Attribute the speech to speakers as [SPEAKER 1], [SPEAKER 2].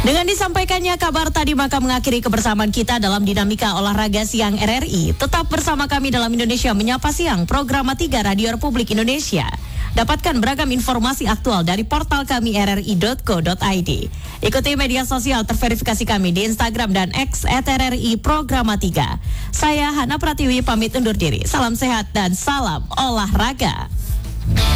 [SPEAKER 1] Dengan disampaikannya kabar tadi, maka mengakhiri kebersamaan kita dalam Dinamika Olahraga Siang RRI. Tetap bersama kami dalam Indonesia Menyapa Siang, program 3 Radio Republik Indonesia. Dapatkan beragam informasi aktual dari portal kami rri.co.id. Ikuti media sosial terverifikasi kami di Instagram dan X @RRI Program 3. Saya Hana Pratiwi pamit undur diri. Salam sehat dan salam olahraga.